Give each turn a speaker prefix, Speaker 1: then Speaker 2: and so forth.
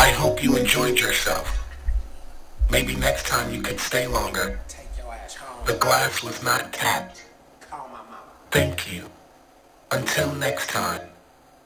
Speaker 1: I hope you enjoyed yourself. Maybe next time you could stay longer. The glass was not tapped. Thank you. Until next time.